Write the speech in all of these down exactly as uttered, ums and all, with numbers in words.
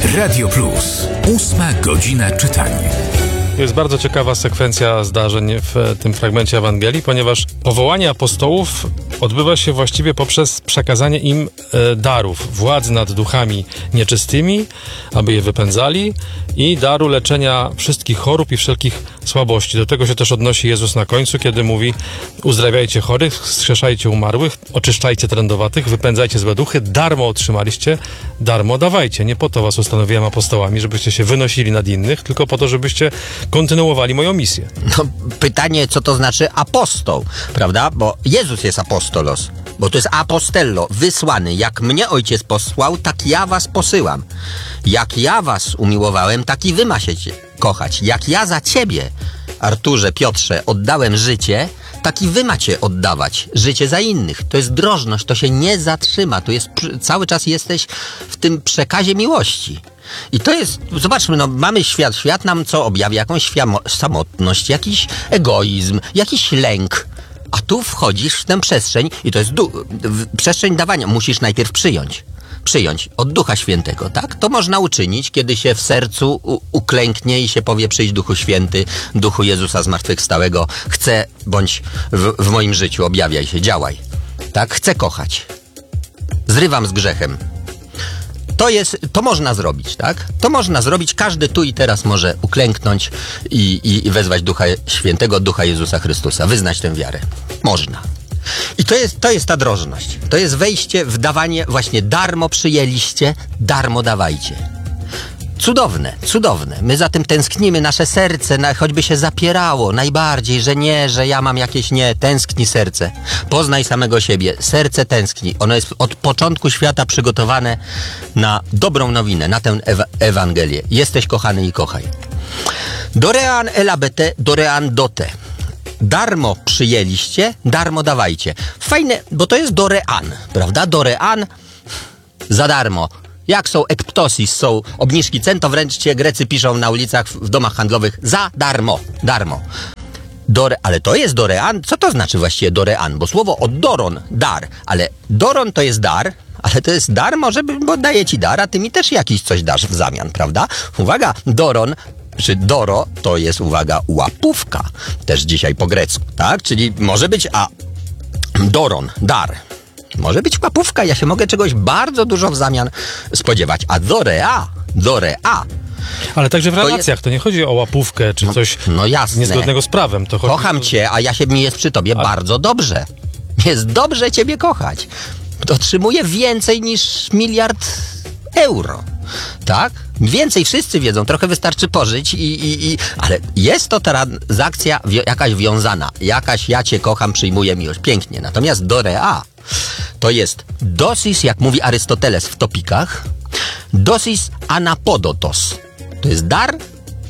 Radio Plus. Ósma godzina czytania. Jest bardzo ciekawa sekwencja zdarzeń w tym fragmencie Ewangelii, ponieważ powołanie apostołów odbywa się właściwie poprzez przekazanie im e, darów, władzy nad duchami nieczystymi, aby je wypędzali, i daru leczenia wszystkich chorób i wszelkich słabości. Do tego się też odnosi Jezus na końcu, kiedy mówi: uzdrawiajcie chorych, wskrzeszajcie umarłych, oczyszczajcie trędowatych, wypędzajcie złe duchy, darmo otrzymaliście, darmo dawajcie. Nie po to was ustanowiłem apostołami, żebyście się wynosili nad innych, tylko po to, żebyście kontynuowali moją misję. No, pytanie, co to znaczy apostoł, prawda? Bo Jezus jest apostolos, bo to jest apostello, wysłany. Jak mnie Ojciec posłał, tak ja was posyłam. Jak ja was umiłowałem, tak i wy macie kochać. Jak ja za ciebie, Arturze, Piotrze, oddałem życie, tak i wy macie oddawać życie za innych. To jest drożność, to się nie zatrzyma. To jest, cały czas jesteś w tym przekazie miłości. I to jest, zobaczmy, no mamy świat, świat nam co objawia? Jakąś samotność, jakiś egoizm, jakiś lęk. A tu wchodzisz w tę przestrzeń i to jest du- przestrzeń dawania. Musisz najpierw przyjąć. Przyjąć od Ducha Świętego, tak? To można uczynić, kiedy się w sercu u- uklęknie i się powie: przyjdź Duchu Święty, Duchu Jezusa Zmartwychwstałego, chcę, bądź w, w moim życiu objawiaj się, działaj. Tak? Chcę kochać. Zrywam z grzechem. To jest, to można zrobić, tak? To można zrobić. Każdy tu i teraz może uklęknąć i, i, i wezwać Ducha Świętego, Ducha Jezusa Chrystusa, wyznać tę wiarę. Można. I to jest, to jest ta drożność. To jest wejście w dawanie, właśnie darmo przyjęliście, darmo dawajcie. Cudowne, cudowne. My za tym tęsknimy, nasze serce na, choćby się zapierało najbardziej, że nie, że ja mam jakieś nie. Tęskni serce. Poznaj samego siebie. Serce tęskni. Ono jest od początku świata przygotowane na dobrą nowinę, na tę ewa- Ewangelię. Jesteś kochany i kochaj. Dorean elabete, dorean dote. Darmo przyjęliście, darmo dawajcie. Fajne, bo to jest dorean, prawda? Dorean za darmo. Jak są ekptosis, są obniżki cen, to wręcz cię Grecy piszą na ulicach, w domach handlowych: za darmo, darmo. Dore, ale to jest dorean? Co to znaczy właściwie dorean? Bo słowo od doron, dar, ale doron to jest dar, ale to jest dar może, bo daję ci dar, a ty mi też jakiś coś dasz w zamian, prawda? Uwaga, doron czy doro to jest, uwaga, łapówka. Też dzisiaj po grecku, tak? Czyli może być, a doron, dar. Może być łapówka, ja się mogę czegoś bardzo dużo w zamian spodziewać. A dorea, dorea. Ale także w To relacjach, jest... to nie chodzi o łapówkę, czy coś no, no jasne. niezgodnego z prawem. To chodzi... Kocham cię, a ja się mi jest przy tobie a... bardzo dobrze. Jest dobrze ciebie kochać. Otrzymuję więcej niż miliard euro. Tak? Więcej wszyscy wiedzą, trochę wystarczy pożyć i, i, i... ale jest to transakcja wi- jakaś wiązana. Jakaś ja cię kocham, przyjmuję miłość. Pięknie. Natomiast dorea to jest dosis, jak mówi Arystoteles w Topikach, dosis anapodotos. To jest dar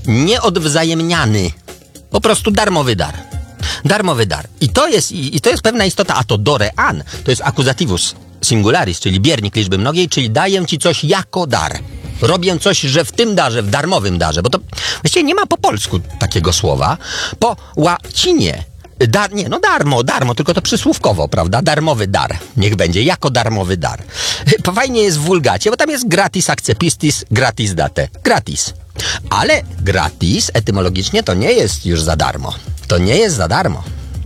nieodwzajemniany. Po prostu darmowy dar. Darmowy dar. I to jest, i, i to jest pewna istota. A to dorean to jest accusativus singularis, czyli biernik liczby mnogiej, czyli daję ci coś jako dar. Robię coś, że w tym darze, w darmowym darze, bo to właściwie nie ma po polsku takiego słowa. Po łacinie dar, nie, no darmo, darmo, tylko to przysłówkowo, prawda? Darmowy dar. Niech będzie, jako darmowy dar. Fajnie jest w wulgacie, bo tam jest gratis accepistis, gratis date. Gratis. Ale gratis etymologicznie to nie jest już za darmo. To nie jest za darmo.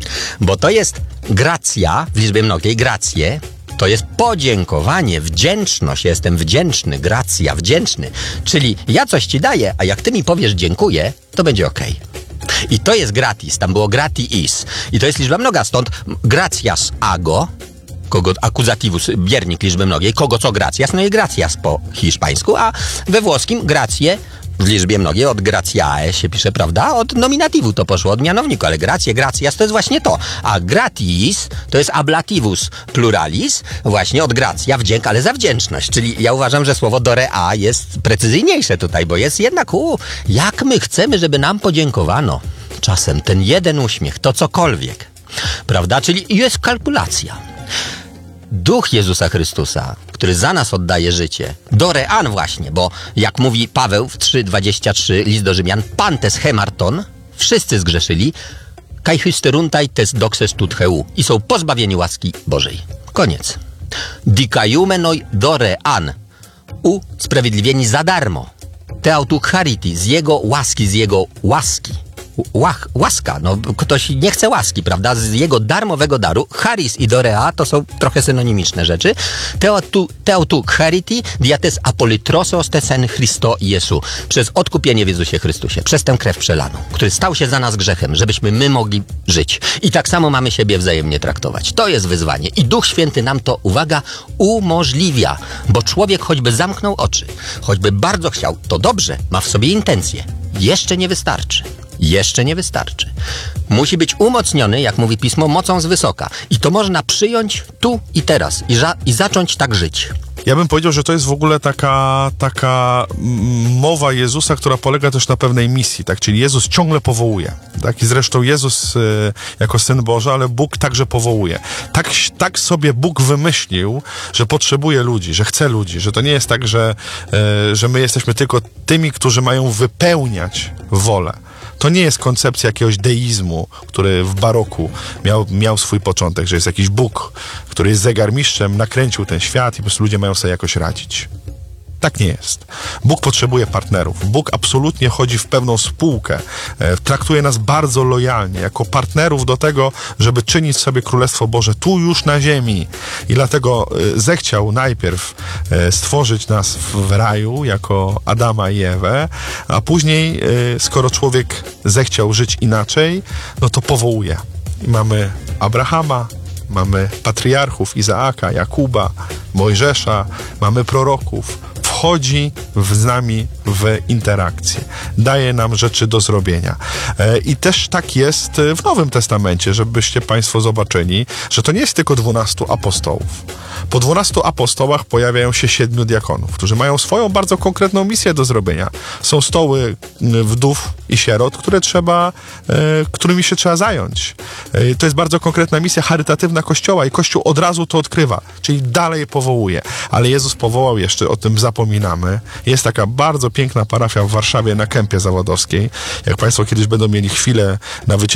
Bo to jest gracja w liczbie mnogiej, gracje. To jest podziękowanie, wdzięczność. Jestem wdzięczny, gracja, wdzięczny. Czyli ja coś ci daję, a jak ty mi powiesz dziękuję, to będzie okej. I to jest gratis, tam było gratis. I to jest liczba mnoga, stąd gratias ago, kogo accusativus, biernik liczby mnogiej, kogo co gratias, no i gratias po hiszpańsku, a we włoskim gracje w liczbie mnogiej od gratiae się pisze, prawda? Od nominativu to poszło, od mianowniku, ale gracie, gratias to jest właśnie to. A gratis to jest ablativus pluralis, właśnie od gratia, wdzięk, ale za wdzięczność. Czyli ja uważam, że słowo dorea jest precyzyjniejsze tutaj, bo jest jednak, u, jak my chcemy, żeby nam podziękowano. Czasem ten jeden uśmiech, to cokolwiek, prawda? Czyli jest kalkulacja. Duch Jezusa Chrystusa, który za nas oddaje życie, dorean właśnie, bo jak mówi Paweł w trzy dwadzieścia trzy, list do Rzymian, pantes hemarton, wszyscy zgrzeszyli, kai hysteruntai tes doxes tut heu, i są pozbawieni łaski Bożej. Koniec. Dikaiumenoi dorean, usprawiedliwieni za darmo. Theautu charity, z Jego łaski, z Jego łaski. Łach, łaska, no ktoś nie chce łaski, prawda? Z Jego darmowego daru. Charis i dorea to są trochę synonimiczne rzeczy. Theautu, theautu charity, diates apolitrosos tesen Christo Jesu. Przez odkupienie w Jezusie Chrystusie, przez tę krew przelaną, który stał się za nas grzechem, żebyśmy my mogli żyć. I tak samo mamy siebie wzajemnie traktować. To jest wyzwanie. I Duch Święty nam to, uwaga, umożliwia. Bo człowiek choćby zamknął oczy, choćby bardzo chciał, to dobrze, ma w sobie intencje. Jeszcze nie wystarczy. Jeszcze nie wystarczy. Musi być umocniony, jak mówi Pismo, mocą z wysoka. I to można przyjąć tu i teraz. I, za, i zacząć tak żyć. Ja bym powiedział, że to jest w ogóle taka, taka mowa Jezusa, która polega też na pewnej misji, tak? Czyli Jezus ciągle powołuje, tak? I zresztą Jezus y, jako Syn Boży, ale Bóg także powołuje. Tak, tak sobie Bóg wymyślił, że potrzebuje ludzi, że chce ludzi, że to nie jest tak, że, y, że my jesteśmy tylko tymi, którzy mają wypełniać wolę. To nie jest koncepcja jakiegoś deizmu, który w baroku miał, miał swój początek, że jest jakiś Bóg, który jest zegarmistrzem, nakręcił ten świat i po prostu ludzie mają sobie jakoś radzić. Tak nie jest. Bóg potrzebuje partnerów. Bóg absolutnie chodzi w pewną spółkę. E, traktuje nas bardzo lojalnie, jako partnerów do tego, żeby czynić sobie Królestwo Boże tu już na ziemi. I dlatego e, zechciał najpierw e, stworzyć nas w, w raju, jako Adama i Ewę, a później, e, skoro człowiek zechciał żyć inaczej, no to powołuje. I mamy Abrahama, mamy patriarchów Izaaka, Jakuba, Mojżesza, mamy proroków. Wchodzi z nami w interakcję. Daje nam rzeczy do zrobienia. E, I też tak jest w Nowym Testamencie, żebyście Państwo zobaczyli, że to nie jest tylko dwunastu apostołów. Po dwunastu apostołach pojawiają się siedmiu diakonów, którzy mają swoją bardzo konkretną misję do zrobienia. Są stoły wdów i sierot, które trzeba, e, którymi się trzeba zająć. E, to jest bardzo konkretna misja charytatywna Kościoła i Kościół od razu to odkrywa, czyli dalej powołuje. Ale Jezus powołał jeszcze, o tym zapominamy. Jest taka bardzo piękna parafia w Warszawie na Kępie Zawodowskiej. Jak Państwo kiedyś będą mieli chwilę na wycieczkę